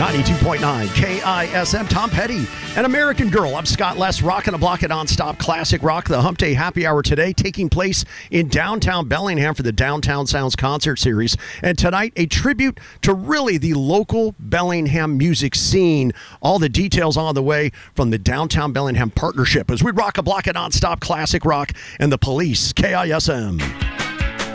92.9 KISM. Tom Petty, An American Girl. I'm Scott Les, rocking a block of nonstop classic rock. The Hump Day Happy Hour today taking place in downtown Bellingham for the Downtown Sounds concert series. And tonight, a tribute to really the local Bellingham music scene. All the details on the way from the Downtown Bellingham partnership as we rock a block of nonstop classic rock and the Police, KISM.